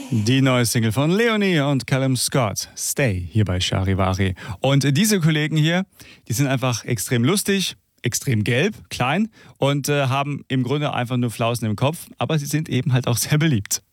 Die neue Single von Leonie und Callum Scott, Stay, hier bei Charivari. Und diese Kollegen hier, die sind einfach extrem lustig, extrem gelb, klein und haben im Grunde einfach nur Flausen im Kopf, aber sie sind eben halt auch sehr beliebt.